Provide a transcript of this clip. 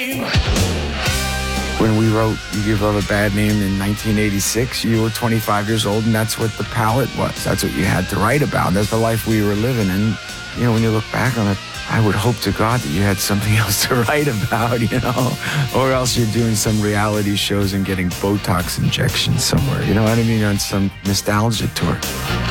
When we wrote You Give Love a Bad Name in 1986, you were 25 years old, and that's what the palette was. That's what you had to write about. That's the life we were living. And, you know, when you look back on it, I would hope to God that you had something else to write about, you know, or else you're doing some reality shows and getting Botox injections somewhere, you know what I mean, on some nostalgia tour.